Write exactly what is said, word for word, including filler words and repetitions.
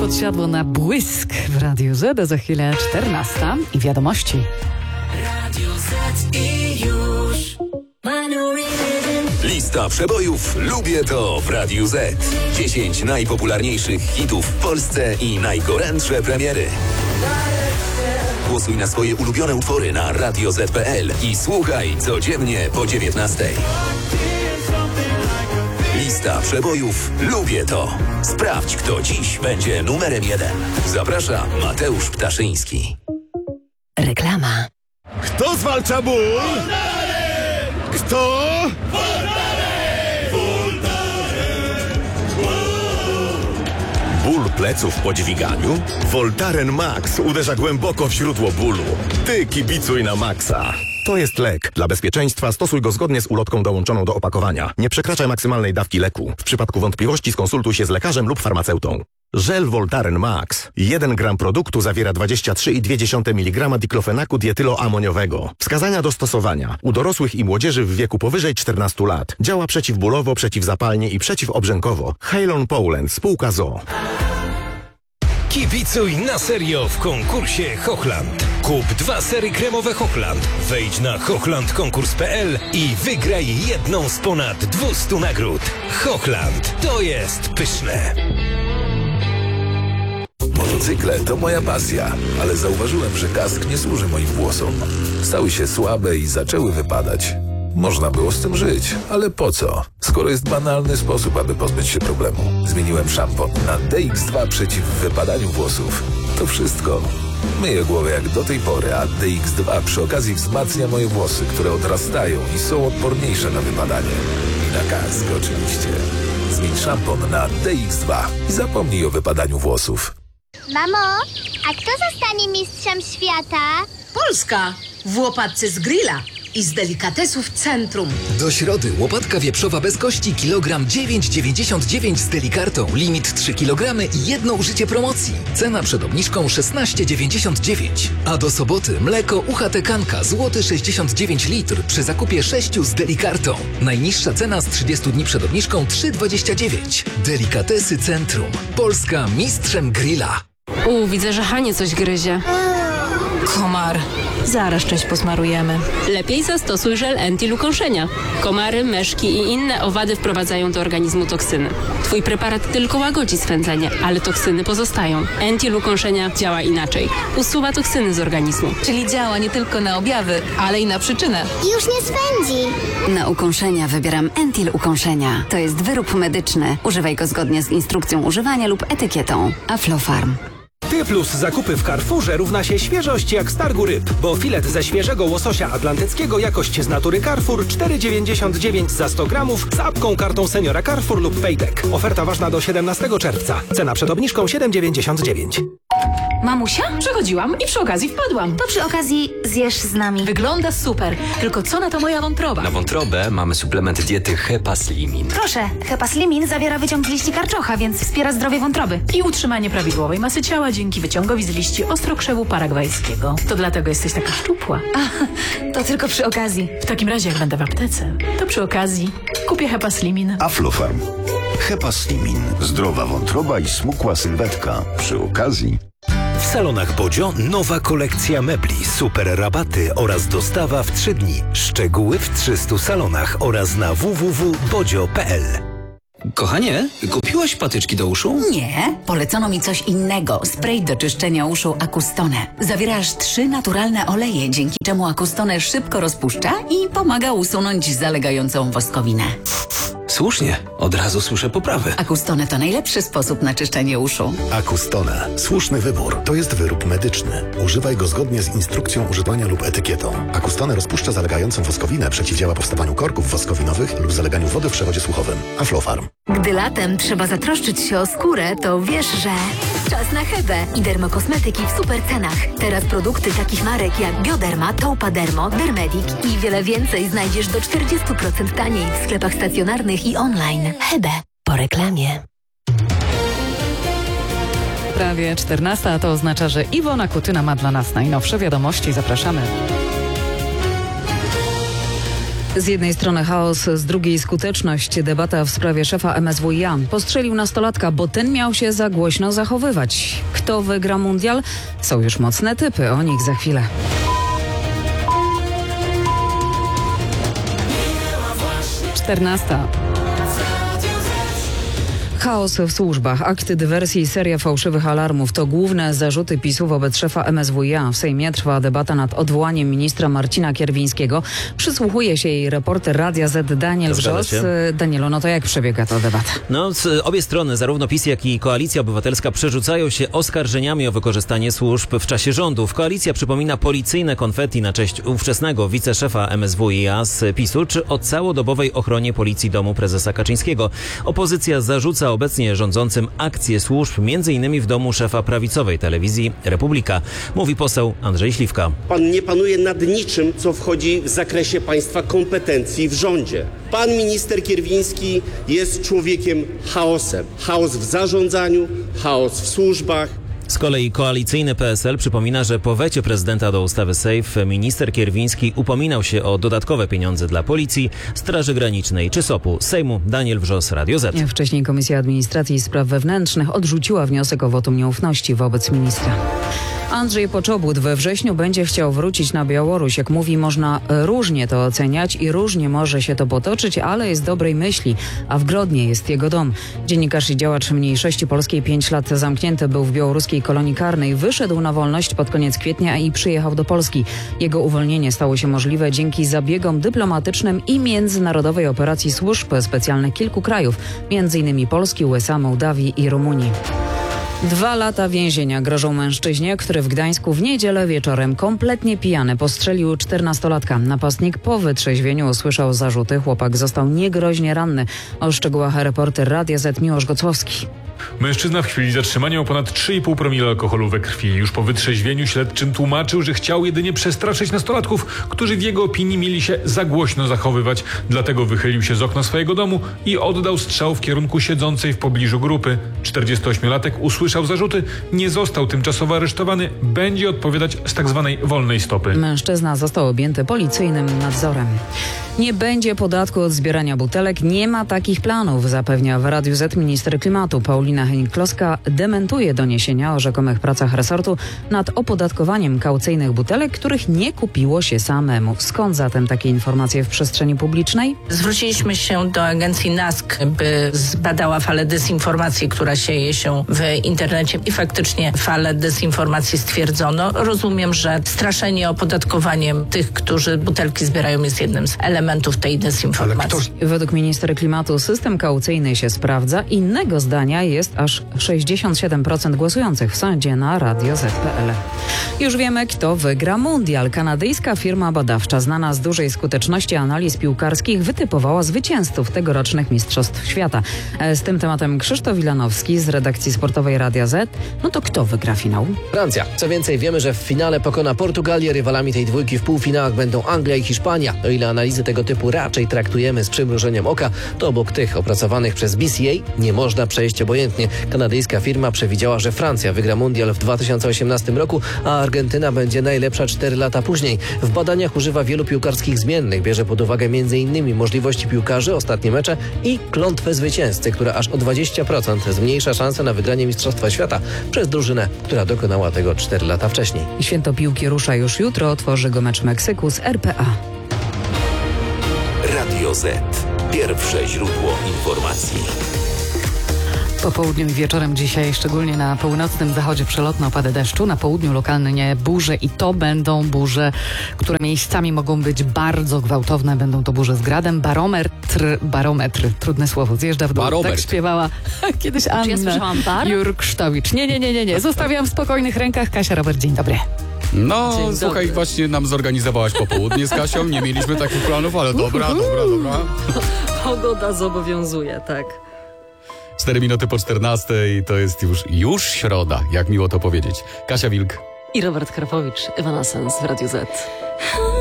pod siadło na błysk w Radiu Z, a za chwilę czternasta i wiadomości. Radio Z i już. Lista przebojów Lubię to w Radiu Z. dziesięć najpopularniejszych hitów w Polsce i najgorętsze premiery. Głosuj na swoje ulubione utwory na radio zet kropka pe el i słuchaj codziennie po dziewiętnastej. Lista przebojów Lubię to. Sprawdź, kto dziś będzie numerem jeden. Zaprasza Mateusz Ptaszyński. Reklama. Kto zwalcza ból? Kto? Ból pleców po dźwiganiu? Voltaren Max uderza głęboko w źródło bólu. Ty kibicuj na Maxa. To jest lek. Dla bezpieczeństwa stosuj go zgodnie z ulotką dołączoną do opakowania. Nie przekraczaj maksymalnej dawki leku. W przypadku wątpliwości skonsultuj się z lekarzem lub farmaceutą. Żel Voltaren Max. jeden gram produktu zawiera dwadzieścia trzy i dwie dziesiąte miligrama diklofenaku dietyloamoniowego. Wskazania do stosowania. U dorosłych i młodzieży w wieku powyżej czternastu lat. Działa przeciwbólowo, przeciwzapalnie i przeciwobrzękowo. Halon Poland, spółka z o o. Kibicuj na serio w konkursie Hochland. Kup dwa sery kremowe Hochland. Wejdź na hochland konkurs kropka pe el i wygraj jedną z ponad dwustu nagród. Hochland, to jest pyszne. Motocykle to moja pasja, ale zauważyłem, że kask nie służy moim włosom. Stały się słabe i zaczęły wypadać. Można było z tym żyć, ale po co? Skoro jest banalny sposób, aby pozbyć się problemu. Zmieniłem szampon na D X dwa przeciw wypadaniu włosów. To wszystko. Myję głowę jak do tej pory, a D X dwa przy okazji wzmacnia moje włosy, które odrastają i są odporniejsze na wypadanie. I na kask oczywiście. Zmień szampon na D X dwa i zapomnij o wypadaniu włosów. Mamo, a kto zostanie mistrzem świata? Polska! W łopatce z grilla i z delikatesów Centrum. Do środy łopatka wieprzowa bez kości kilogram dziewięć dziewięćdziesiąt dziewięć z delikartą. Limit trzy kilogramy i jedno użycie promocji. Cena przed obniżką szesnaście dziewięćdziesiąt dziewięć. A do soboty mleko U H T Kanka złoty sześćdziesiąt dziewięć litr przy zakupie sześciu z delikartą. Najniższa cena z trzydziestu dni przed obniżką trzy dwadzieścia dziewięć. Delikatesy Centrum. Polska mistrzem grilla. U, widzę, że Hanie coś gryzie. Komar. Zaraz coś posmarujemy. Lepiej zastosuj żel Entil ukąszenia. Komary, myszki i inne owady wprowadzają do organizmu toksyny. Twój preparat tylko łagodzi swędzenie, ale toksyny pozostają. Entil ukąszenia działa inaczej. Usuwa toksyny z organizmu. Czyli działa nie tylko na objawy, ale i na przyczynę. Już nie swędzi. Na ukąszenia wybieram Entil ukąszenia. To jest wyrób medyczny. Używaj go zgodnie z instrukcją używania lub etykietą. Aflofarm. Ty plus zakupy w Carrefourze równa się świeżość jak z targu ryb, bo filet ze świeżego łososia atlantyckiego jakość z natury Carrefour cztery dziewięćdziesiąt dziewięć za sto gramów z apką, kartą seniora Carrefour lub Payback. Oferta ważna do siedemnastego czerwca. Cena przed obniżką siedem dziewięćdziesiąt dziewięć. Mamusia? Przechodziłam i przy okazji wpadłam. To przy okazji zjesz z nami. Wygląda super, tylko co na to moja wątroba? Na wątrobę mamy suplement diety Hepaslimin. Proszę, Hepaslimin zawiera wyciąg z liści karczocha, więc wspiera zdrowie wątroby. I utrzymanie prawidłowej masy ciała dzięki wyciągowi z liści ostrokrzewu paragwajskiego. To dlatego jesteś taka szczupła. A, to tylko przy okazji. W takim razie jak będę w aptece, to przy okazji kupię Hepaslimin. Aflofarm. Hepaslimin. Zdrowa wątroba i smukła sylwetka. Przy okazji. W salonach Bodzio nowa kolekcja mebli, super rabaty oraz dostawa w trzy dni. Szczegóły w trzystu salonach oraz na w w w kropka bodzio kropka pe el. Kochanie, kupiłaś patyczki do uszu? Nie, polecono mi coś innego. Spray do czyszczenia uszu Acustone. Zawiera aż trzy naturalne oleje, dzięki czemu Acustone szybko rozpuszcza i pomaga usunąć zalegającą woskowinę. Słusznie, od razu słyszę poprawę. Acustone to najlepszy sposób na czyszczenie uszu. Acustone. Słuszny wybór. To jest wyrób medyczny. Używaj go zgodnie z instrukcją używania lub etykietą. Acustone rozpuszcza zalegającą woskowinę, przeciwdziała powstawaniu korków woskowinowych lub zaleganiu wody w przewodzie słuchowym. Aflofarm. Gdy latem trzeba zatroszczyć się o skórę, to wiesz, że... Czas na Hebę i dermokosmetyki w super cenach. Teraz produkty takich marek jak Bioderma, Taupadermo, Dermedic i wiele więcej znajdziesz do czterdzieści procent taniej w sklepach stacjonarnych i online. Hebę. Po reklamie. Prawie czternasta, a to oznacza, że Iwona Kutyna ma dla nas najnowsze wiadomości. Zapraszamy. Z jednej strony chaos, z drugiej skuteczność. Debata w sprawie szefa M S W i A. Postrzelił nastolatka, bo ten miał się za głośno zachowywać. Kto wygra mundial? Są już mocne typy, o nich za chwilę. czternasta. Chaos w służbach, akty dywersji i seria fałszywych alarmów to główne zarzuty PiSu wobec szefa M S W i A. W Sejmie trwa debata nad odwołaniem ministra Marcina Kierwińskiego. Przysłuchuje się jej reporter Radia Z Daniel Wrzos. Danielu, no to jak przebiega ta debata? No, obie strony, zarówno PiS, jak i Koalicja Obywatelska przerzucają się oskarżeniami o wykorzystanie służb w czasie rządów. Koalicja przypomina policyjne konfetti na cześć ówczesnego wiceszefa M S W i A z PiSu, czy o całodobowej ochronie policji domu prezesa Kaczyńskiego. Opozycja zarzuca obecnie rządzącym akcję służb, między innymi w domu szefa prawicowej telewizji Republika. Mówi poseł Andrzej Śliwka. Pan nie panuje nad niczym, co wchodzi w zakresie państwa kompetencji w rządzie. Pan minister Kierwiński jest człowiekiem chaosem. Chaos w zarządzaniu, chaos w służbach. Z kolei koalicyjny P S L przypomina, że po wecie prezydenta do ustawy SAFE minister Kierwiński upominał się o dodatkowe pieniądze dla policji, Straży Granicznej czy SOP-u. Z Sejmu Daniel Wrzos, Radio Z. Wcześniej Komisja Administracji i Spraw Wewnętrznych odrzuciła wniosek o wotum nieufności wobec ministra. Andrzej Poczobut we wrześniu będzie chciał wrócić na Białoruś. Jak mówi, można różnie to oceniać i różnie może się to potoczyć, ale jest dobrej myśli, a w Grodnie jest jego dom. Dziennikarz i działacz mniejszości polskiej pięć lat zamknięty był w białoruskiej kolonii karnej. Wyszedł na wolność pod koniec kwietnia i przyjechał do Polski. Jego uwolnienie stało się możliwe dzięki zabiegom dyplomatycznym i międzynarodowej operacji służb specjalnych kilku krajów, między innymi Polski, U S A, Mołdawii i Rumunii. Dwa lata więzienia grożą mężczyźnie, który w Gdańsku w niedzielę wieczorem kompletnie pijany postrzelił czternastolatka. Napastnik po wytrzeźwieniu usłyszał zarzuty. Chłopak został niegroźnie ranny. O szczegółach reporter Radia Z Miłosz Gocłowski. Mężczyzna w chwili zatrzymania miał ponad trzy i pół promila alkoholu we krwi. Już po wytrzeźwieniu śledczym tłumaczył, że chciał jedynie przestraszyć nastolatków, którzy w jego opinii mieli się za głośno zachowywać. Dlatego wychylił się z okna swojego domu i oddał strzał w kierunku siedzącej w pobliżu grupy. czterdziestoośmiolatek usłyszał zarzuty, nie został tymczasowo aresztowany, będzie odpowiadać z tak zwanej wolnej stopy. Mężczyzna został objęty policyjnym nadzorem. Nie będzie podatku od zbierania butelek, nie ma takich planów, zapewnia w Radiu Z minister klimatu. Paulina Hennig-Kloska dementuje doniesienia o rzekomych pracach resortu nad opodatkowaniem kaucyjnych butelek, których nie kupiło się samemu. Skąd zatem takie informacje w przestrzeni publicznej? Zwróciliśmy się do agencji N A S K, by zbadała falę dezinformacji, która sieje się w internecie i faktycznie falę dezinformacji stwierdzono. Rozumiem, że straszenie opodatkowaniem tych, którzy butelki zbierają, jest jednym z elementów tej dezinformacji. Według minister klimatu system kaucyjny się sprawdza. Innego zdania jest aż sześćdziesiąt siedem procent głosujących w sądzie na Radio Z kropka P L. Już wiemy, kto wygra mundial. Kanadyjska firma badawcza znana z dużej skuteczności analiz piłkarskich wytypowała zwycięzców tegorocznych Mistrzostw Świata. Z tym tematem Krzysztof Wilanowski z redakcji sportowej Radia Z. No to kto wygra finał? Francja. Co więcej, wiemy, że w finale pokona Portugalię. Rywalami tej dwójki w półfinałach będą Anglia i Hiszpania. O ile analizy tego typu raczej traktujemy z przymrużeniem oka, to obok tych opracowanych przez B C A nie można przejść obojętnie. Kanadyjska firma przewidziała, że Francja wygra mundial w dwa tysiące osiemnastym roku, a Argentyna będzie najlepsza cztery lata później. W badaniach używa wielu piłkarskich zmiennych. Bierze pod uwagę między innymi możliwości piłkarzy, ostatnie mecze i klątwę zwycięzcy, która aż o dwadzieścia procent zmniejsza szanse na wygranie Mistrzostwa Świata przez drużynę, która dokonała tego cztery lata wcześniej. Święto piłki rusza już jutro. Otworzy go mecz Meksyku z R P A. Radio Z. Pierwsze źródło informacji. Po południu i wieczorem dzisiaj, szczególnie na północnym zachodzie, przelotne opady deszczu, na południu lokalnie burze i to będą burze, które miejscami mogą być bardzo gwałtowne. Będą to burze z gradem. Barometr, barometr, trudne słowo, zjeżdża w dół. Barometr. Tak śpiewała kiedyś Anna ja słyszałam bar? Jurksztowicz. Nie, nie, nie, nie, nie. Zostawiam w spokojnych rękach. Kasia Robert, dzień dobry. No, Dzień słuchaj, dobry. właśnie nam zorganizowałaś popołudnie z Kasią. Nie mieliśmy takich planów, ale dobra, dobra, dobra. Pogoda zobowiązuje, tak. Cztery minuty po czternastej to jest już, już środa, jak miło to powiedzieć. Kasia Wilk I Robert Karpowicz, Evanescence w Radiu Z.